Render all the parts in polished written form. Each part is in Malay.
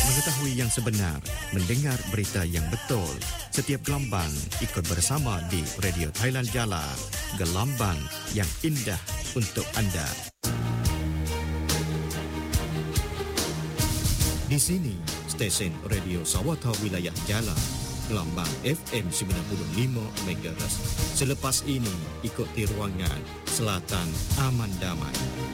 Mengetahui yang sebenar, mendengar berita yang betul. Setiap gelambang ikut bersama di Radio Thailand Jala. Gelambang yang indah untuk anda. Di sini, stesen Radio Sawatha Wilayah Jala. Gelambang FM 95 MHz. Selepas ini, ikuti ruangan Selatan Aman Damai.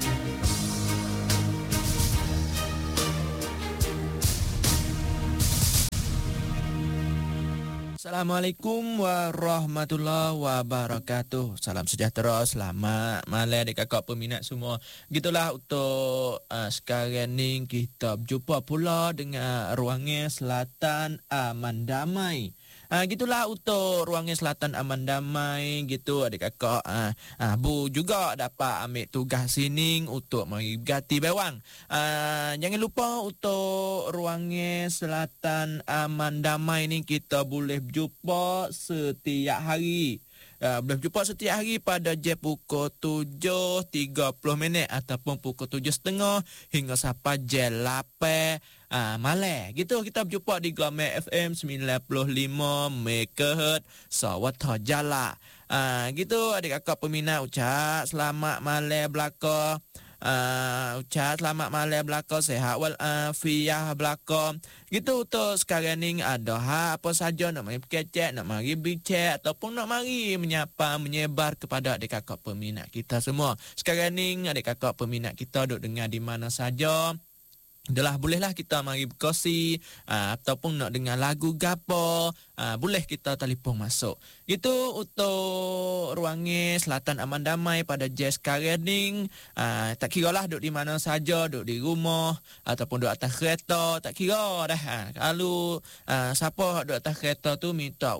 Assalamualaikum warahmatullahi wabarakatuh. Salam sejahtera, selamat malam adik kakak peminat semua. Gitulah untuk sekarang ni kita berjumpa pula dengan ruangan Selatan Aman Damai. Gitulah untuk ruangan Selatan Aman Damai gitu adik kakak. Bu juga dapat ambil tugas sini untuk mengganti bawang. Jangan lupa untuk ruangan Selatan Aman Damai ni kita boleh berjumpa setiap hari. Boleh berjumpa setiap hari pada jam pukul 7.30 ataupun pukul 7.30 hingga sampai jam 8 malam. Gitu kita berjumpa di Glamour FM 95 MHz Sawatha Jala. Gitu adik kakak peminat ucap selamat malam belaka. Ucap selamat malam belaka, sehat wal afiah belaka. Gitu untuk sekarang ni ada apa saja nak mari kecek, nak mari bincang ataupun nak mari menyapa menyebar kepada adik kakak peminat kita semua. Sekarang ni adik kakak peminat kita duk dengar di mana saja. Adalah bolehlah kita mari berkongsi ataupun nak dengar lagu gapo, boleh kita telefon masuk. Itu untuk ruangan Selatan Aman Damai pada jazz sekarang ni. Tak kiralah duduk di mana saja, duduk di rumah ataupun duduk atas kereta, tak kira dah. Kalau siapa duduk atas kereta tu minta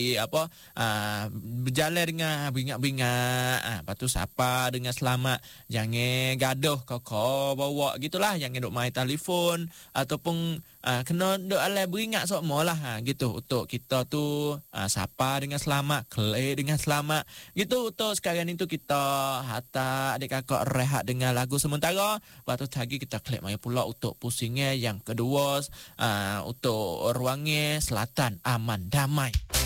berjalan dengan beringat-beringat. Lepas tu siapa dengan selamat, jangan gaduh kau bawa gitulah, jangan duduk main telefon ataupun kena duk alai beringat semua gitu untuk kita tu sapa dengan selamat, kelih dengan selamat. Gitu untuk sekarang itu kita hantar adik kakak rehat dengan lagu sementara. Lepas tu lagi kita klik mai pula untuk pusingnya yang kedua untuk ruangan Selatan Aman Damai.